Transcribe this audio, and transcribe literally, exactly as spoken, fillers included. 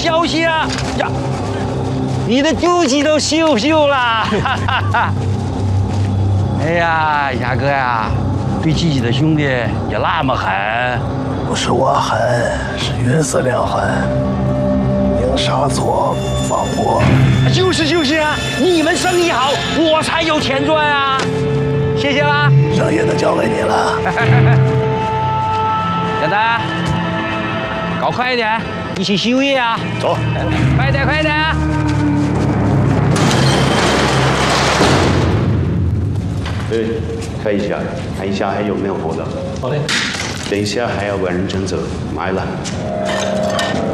消息了呀！你的肚脐都秀秀了，哈哈哈！哎呀，牙哥呀，对自己的兄弟也那么狠？ 不是我狠，是云司令狠。宁杀错，不放过。 就是就是啊，你们生意好，我才有钱赚啊！谢谢啦， 剩下的交给你了。 小丹，搞快一点，一起休业啊！ 走， 快点快点！ 对，看一下，看一下还有没有活的。 好嘞。 等一下还要万人争走，埋了。